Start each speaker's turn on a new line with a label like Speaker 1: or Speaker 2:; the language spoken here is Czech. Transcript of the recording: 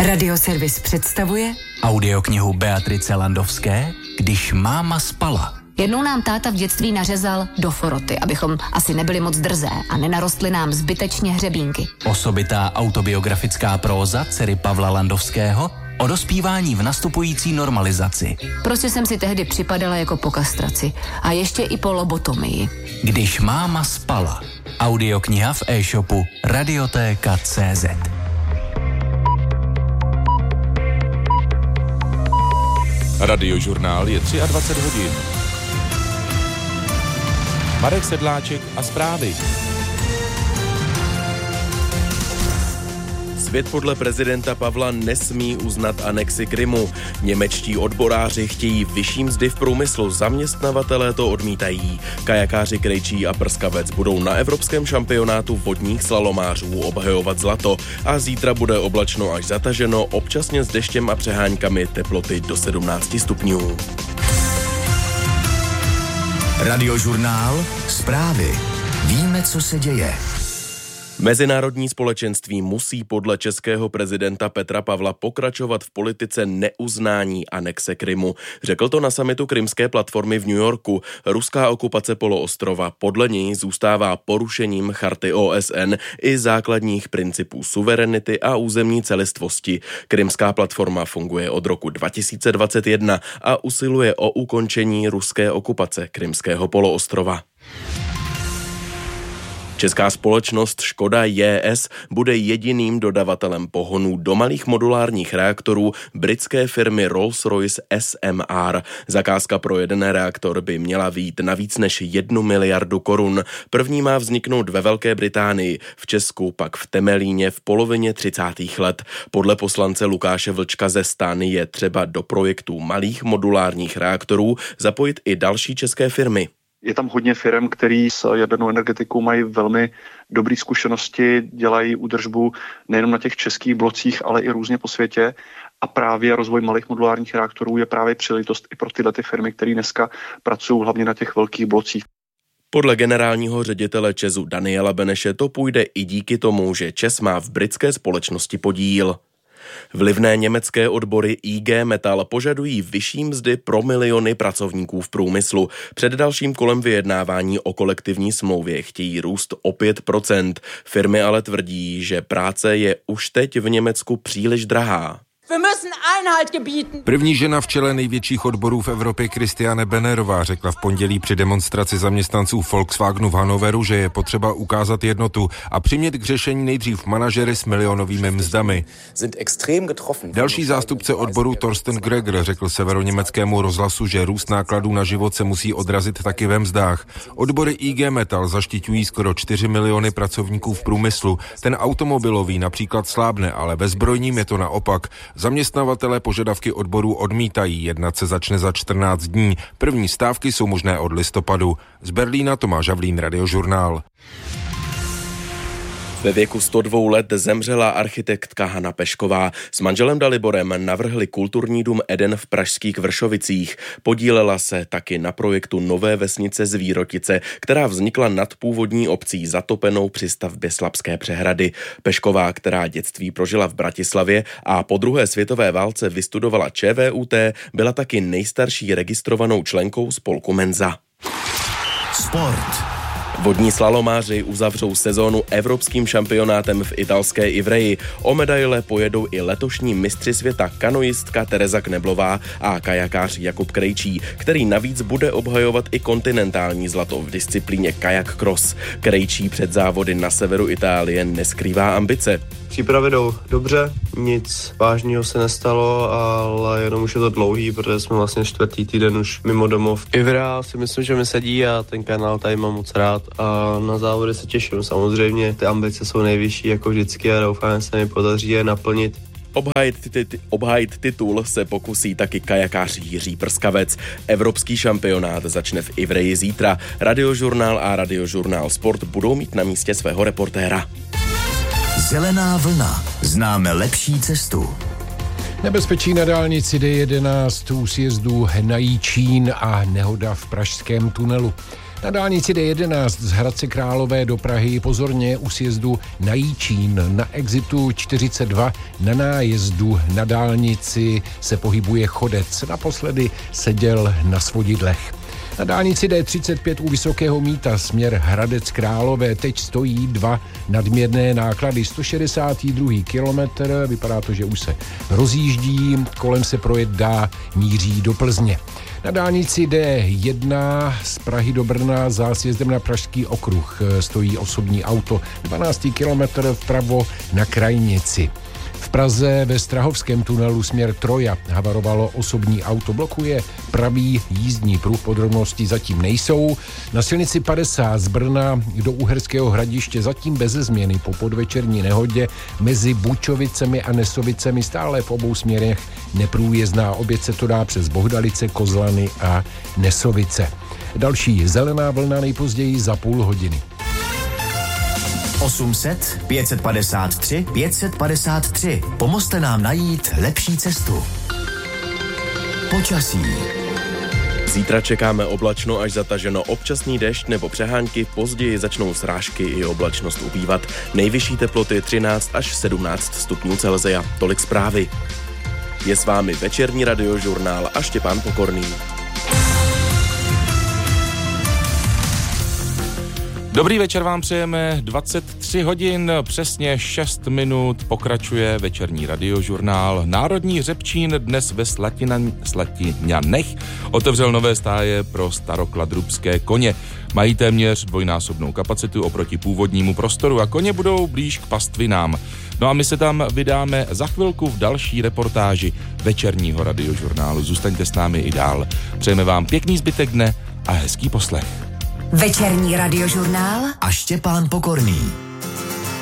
Speaker 1: Radioservis představuje
Speaker 2: audioknihu Beatrice Landovské Když máma spala.
Speaker 3: Jednou nám táta v dětství nařezal do foroty, abychom asi nebyli moc drzé a nenarostly nám zbytečně hřebínky.
Speaker 2: Osobitá autobiografická próza dcery Pavla Landovského o dospívání v nastupující normalizaci.
Speaker 3: Prostě jsem si tehdy připadala jako po kastraci a ještě i po lobotomii.
Speaker 2: Když máma spala. Audiokniha v e-shopu Radioteka.cz.
Speaker 4: Radiožurnál je 23 hodin. Marek Sedláček a zprávy. Svět podle prezidenta Pavla nesmí uznat anexi Krymu. Němečtí odboráři chtějí vyšší mzdy v průmyslu, zaměstnavatelé to odmítají. Kajakáři Krejčí a Prskavec budou na evropském šampionátu vodních slalomářů obhajovat zlato a zítra bude oblačno až zataženo, občasně s deštěm a přeháňkami, teploty do 17 stupňů.
Speaker 5: Radiožurnál, zprávy. Víme, co se děje.
Speaker 4: Mezinárodní společenství musí podle českého prezidenta Petra Pavla pokračovat v politice neuznání anexe Krymu. Řekl to na summitu Krymské platformy v New Yorku. Ruská okupace poloostrova podle něj zůstává porušením charty OSN i základních principů suverenity a územní celistvosti. Krymská platforma funguje od roku 2021 a usiluje o ukončení ruské okupace Krymského poloostrova. Česká společnost Škoda JS bude jediným dodavatelem pohonů do malých modulárních reaktorů britské firmy Rolls-Royce SMR. Zakázka pro jeden reaktor by měla vyjít na víc než 1 miliardu korun. První má vzniknout ve Velké Británii, v Česku pak v Temelíně v polovině 30. let. Podle poslance Lukáše Vlčka ze STAN je třeba do projektů malých modulárních reaktorů zapojit i další české firmy.
Speaker 6: Je tam hodně firm, který s jadernou energetikou mají velmi dobré zkušenosti, dělají údržbu nejenom na těch českých blocích, ale i různě po světě. A právě rozvoj malých modulárních reaktorů je právě příležitost i pro tyhle ty firmy, které dneska pracují hlavně na těch velkých blocích.
Speaker 4: Podle generálního ředitele ČEZu Daniela Beneše to půjde i díky tomu, že ČEZ má v britské společnosti podíl. Vlivné německé odbory IG Metall požadují vyšší mzdy pro miliony pracovníků v průmyslu. Před dalším kolem vyjednávání o kolektivní smlouvě chtějí růst o 5%. Firmy ale tvrdí, že práce je už teď v Německu příliš drahá.
Speaker 7: První žena v čele největších odborů v Evropě Christiane Bennerová řekla v pondělí při demonstraci zaměstnanců Volkswagenu v Hannoveru, že je potřeba ukázat jednotu a přimět k řešení nejdřív manažery s milionovými mzdami. Další zástupce odboru Thorsten Greger řekl severoněmeckému rozhlasu, že růst nákladů na život se musí odrazit taky ve mzdách. Odbory IG Metall zaštiťují skoro 4 miliony pracovníků v průmyslu. Ten automobilový například slábne, ale ve zbrojním je to naopak. Zaměstnavatelé požadavky odborů odmítají, jednat se začne za 14 dní. První stávky jsou možné od listopadu. Z Berlína Tomáš Havlín, Radiožurnál.
Speaker 4: Ve věku 102 let zemřela architektka Hana Pešková. S manželem Daliborem navrhli kulturní dům Eden v pražských Vršovicích. Podílela se taky na projektu nové vesnice Zvírotice, která vznikla nad původní obcí zatopenou při stavbě Slabské přehrady. Pešková, která dětství prožila v Bratislavě a po druhé světové válce vystudovala ČVUT, byla taky nejstarší registrovanou členkou spolku Menza.
Speaker 5: Sport.
Speaker 4: Vodní slalomáři uzavřou sezónu evropským šampionátem v italské Ivreji. O medaile pojedou i letošní mistři světa kanoistka Tereza Kneblová a kajakář Jakub Krejčí, který navíc bude obhajovat i kontinentální zlato v disciplíně kajak cross. Krejčí před závody na severu Itálie neskrývá ambice.
Speaker 8: Přípravy jdou dobře, nic vážného se nestalo, ale jenom už je to dlouhý, protože jsme vlastně 4. týden už mimo domov. Ivrea si myslím, že mi sedí a ten kanál tady mám moc rád a na závody se těším. Samozřejmě ty ambice jsou nejvyšší jako vždycky a doufám, že se mi podaří je naplnit.
Speaker 4: Obhájit titul se pokusí taky kajakář Jiří Prskavec. Evropský šampionát začne v Ivreji zítra. Radiožurnál a Radiožurnál Sport budou mít na místě svého reportéra.
Speaker 5: Zelená vlna. Známe lepší cestu.
Speaker 9: Nebezpečí na dálnici D11 u sjezdu na Jičín a nehoda v pražském tunelu. Na dálnici D11 z Hradce Králové do Prahy pozorně u sjezdu na Jičín. Na exitu 42 na nájezdu na dálnici se pohybuje chodec. Naposledy seděl na svodidlech. Na dálnici D35 u Vysokého Mýta směr Hradec Králové teď stojí 2 nadměrné náklady. 162. kilometr, vypadá to, že už se rozjíždí, kolem se projet dá, míří do Plzně. Na dálnici D1 z Prahy do Brna za sjezdem na Pražský okruh stojí osobní auto. 12. kilometr vpravo na Krajnici. V Praze ve Strahovském tunelu směr Troja havarovalo osobní auto, blokuje pravý jízdní pruh, podrobnosti zatím nejsou. Na silnici 50 z Brna do Uherského Hradiště zatím beze změny po podvečerní nehodě mezi Bučovicemi a Nesovicemi stále v obou směrech neprůjezdná. Oběd se to dá přes Bohdalice, Kozlany a Nesovice. Další zelená vlna nejpozději za půl hodiny.
Speaker 5: 800 553 553. Pomozte nám najít lepší cestu. Počasí.
Speaker 4: Zítra čekáme oblačno až zataženo, občasný déšť nebo přehánky, později začnou srážky i oblačnost ubývat. Nejvyšší teploty 13 až 17 stupňů Celsia. Tolik zprávy. Je s vámi večerní radiožurnál a Štěpán Pokorný.
Speaker 7: Dobrý večer vám přejeme, 23 hodin, přesně 6 minut pokračuje večerní radiožurnál. Národní hřebčín dnes ve Slatiňanech otevřel nové stáje pro starokladrubské koně. Mají téměř dvojnásobnou kapacitu oproti původnímu prostoru a koně budou blíž k pastvinám. No a my se tam vydáme za chvilku v další reportáži večerního radiožurnálu. Zůstaňte s námi i dál. Přejeme vám pěkný zbytek dne a hezký poslech.
Speaker 1: Večerní radiožurnál
Speaker 5: a Štěpán Pokorný.